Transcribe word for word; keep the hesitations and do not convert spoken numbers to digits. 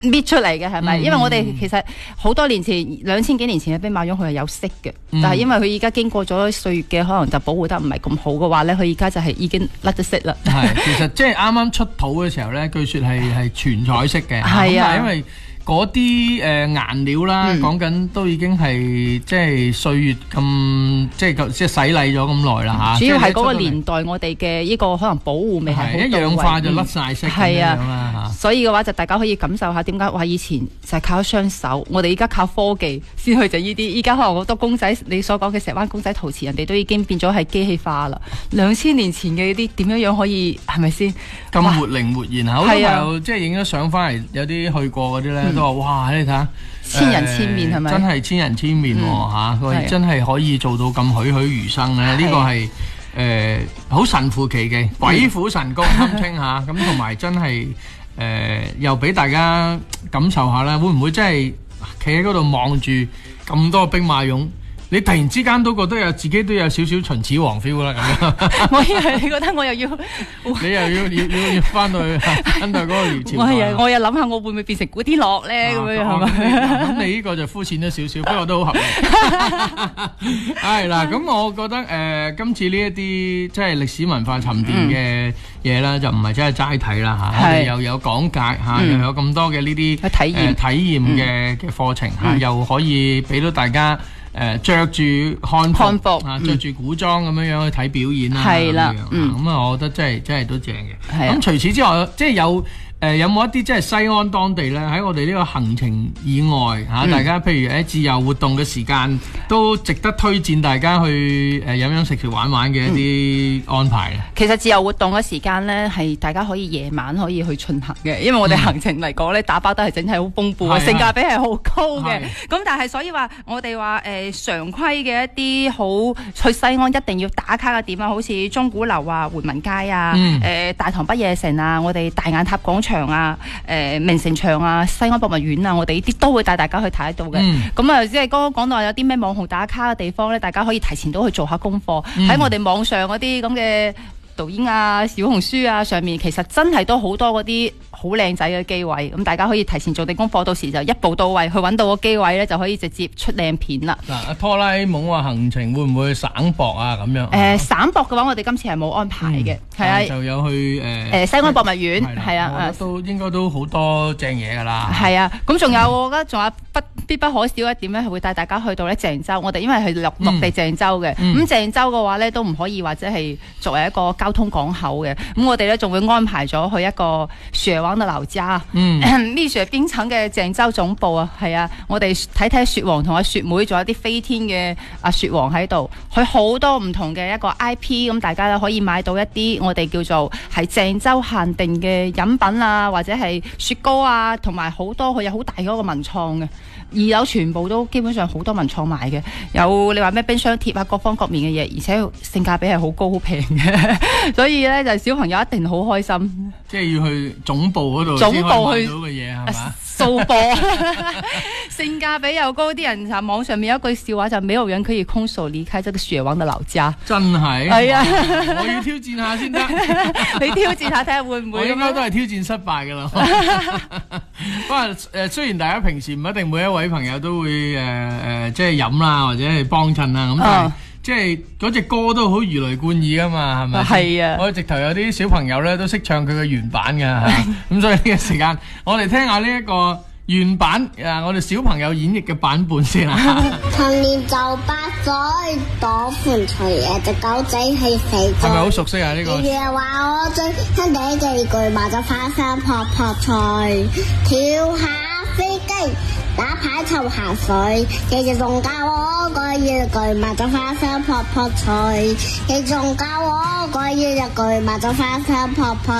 搣出嚟嘅係咪？因為我哋其實好多年前兩千幾年前嘅兵馬俑佢係有色嘅，嗯、但係因為佢而家經過咗歲月嘅可能就保護得唔係咁好嘅話咧，佢而家就係已經甩咗色啦。 係，其實即係啱啱出土嘅時候咧，據說係係全彩色嘅。 係啊， 因為嗰啲誒顏料啦，講緊、嗯、都已經係即係歲月咁，即係即係洗禮咗咁耐啦嚇。 主要係嗰個年代，我哋嘅呢個可能保護未係好到位， 一氧化就甩晒色咁樣啦嚇。所以嘅話就大家可以感受下點解話以前就係靠雙手，我哋而家靠科技先去就呢啲。依家可能好多公仔，你所講嘅石灣公仔陶瓷，人哋都已經變咗係機器化啦。兩千年前嘅啲點樣樣可以係咪先咁活靈活現啊？好多朋友即係影咗相翻嚟，有啲去過嗰啲咧。嗯都話哇！你睇下， 千人千面係咪？ 真係千人千面喎嚇！佢真係可以做到咁栩栩如生咧，呢個係誒好神乎其技、鬼斧神工堪稱嚇。咁同埋真係誒又俾大家感受下啦，會唔會真係企喺嗰度望住咁多兵馬俑？你突然之間都覺得有自己都有少少秦始皇 feel 啦咁樣。 我以為你覺得我又要， 你又要要要要翻到去翻到嗰個朝代。 我係我又諗下，我會唔會變成古天樂咧？咁樣係咪？ 咁你呢個就膚淺咗少少，不過都好合理。係嗱，咁我覺得誒今次呢一啲即係歷史文化沉澱嘅嘢啦，就唔係真係齋睇啦嚇，我哋又有講解嚇，又有咁多嘅呢啲體驗體驗嘅嘅課程嚇，又可以俾到大家。誒著住漢服啊，著住古裝咁樣樣去睇表演啦，係啦，咁啊，我覺得真係真係都正嘅。咁除此之外，即係有誒有冇一啲即係西安當地咧，喺我哋呢個行程以外嚇，大家譬如喺自由活動嘅時間，都值得推薦大家去誒飲飲食食玩玩嘅一啲安排咧。 其實自由活動嘅時間咧，係大家可以夜晚可以去進行嘅，因為我哋行程嚟講咧，打包得係整體好豐富嘅，性價比係好高嘅。咁但係所以話我哋話誒常規嘅一啲好去西安一定要打卡嘅點啊，好似鐘鼓樓啊、回民街啊、誒大唐不夜城啊、我哋大雁塔廣場啊、誒明城牆啊、西安博物院啊，我哋呢啲都會帶大家去睇到嘅。咁啊，即係剛剛講到有啲咩網紅打卡嘅地方咧，大家可以提前都去做下功課，喺我哋網上嗰啲咁嘅抖音啊、小紅書啊上面，其實真係都好多嗰啲好靚仔嘅機位，咁大家可以提前做定功課，到時就一步到位去揾到個機位咧，就可以直接出靚片啦。 嗱，阿拖拉蒙話行程會唔會省博啊咁樣？ 誒省博嘅話，我哋今次係冇安排嘅，係啊， 就有去誒誒西安博物院，係啊， 都應該都好多正嘢㗎啦。 係啊，咁仲有我覺得仲有不必不可少一點咧，係會帶大家去到咧鄭州。我哋因為係落落地鄭州嘅，咁鄭州嘅話咧都唔可以或者係作為一個交通港口嘅，咁我哋咧仲會安排咗去一個雪王嘅老家，蜜雪冰城嘅鄭州總部啊，係啊，我哋睇睇雪王同阿雪妹，仲有啲飛天嘅阿雪王喺度，佢好多唔同嘅一個 I P， 咁大家咧可以買到一啲我哋叫做係鄭州限定嘅飲品啊，或者係雪糕啊，同埋好多佢有好大嗰個文創嘅。二樓全部都基本上好多文創賣嘅，有你話咩冰箱貼啊，各方各面嘅嘢，而且性價比係好高好平嘅，所以咧就小朋友一定好開心。 即係要去總部嗰度總部去到嘅嘢係嘛？ 掃貨，性價比又高，啲人就網上面有一句笑話，就沒有人可以空手離開這個雪王嘅老家。 真係係啊！ 我要挑戰下先得。 你挑戰下睇下會唔會？ 我應該都係挑戰失敗㗎啦。不過誒，雖然大家平時唔一定每一位朋友都會誒誒、呃，即係飲啦，或者係幫襯啦，咁但係即係嗰隻歌都好如雷貫耳㗎嘛，係咪？係啊！我直頭有啲小朋友咧都識唱佢嘅原版㗎，咁所以呢個時間我哋聽下呢一個原版啊，我哋小朋友演繹嘅版本先啊！ 童年就八歲，多歡趣嘅隻狗仔係肥仔。 係咪好熟悉啊？呢個爺爺話我最聽第幾句嘛，就花生撲撲菜，跳下飛機，打牌抽下水。爺爺仲教我個一句嘛，就花生撲撲菜。爺爺仲教我個一句嘛，就花生撲撲。